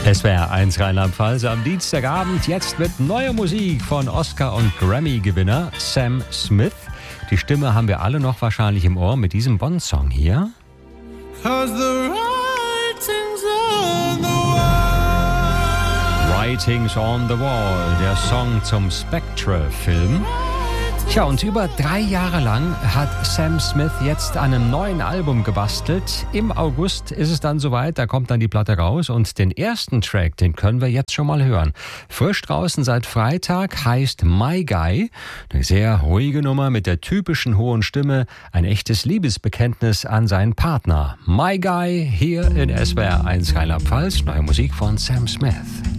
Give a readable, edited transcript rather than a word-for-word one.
SWR 1 Rheinland-Pfalz am Dienstagabend, jetzt mit neuer Musik von Oscar- und Grammy-Gewinner Sam Smith. Die Stimme haben wir alle noch wahrscheinlich im Ohr mit diesem Bond-Song hier. Writings on the Wall, der Song zum Spectre-Film. Tja, und über 3 Jahre lang hat Sam Smith jetzt an einem neuen Album gebastelt. Im August ist es dann soweit, da kommt dann die Platte raus und den ersten Track, den können wir jetzt schon mal hören. Frisch draußen seit Freitag, heißt My Guy. Eine sehr ruhige Nummer mit der typischen hohen Stimme, ein echtes Liebesbekenntnis an seinen Partner. My Guy hier in SWR 1 Rheinland-Pfalz, neue Musik von Sam Smith.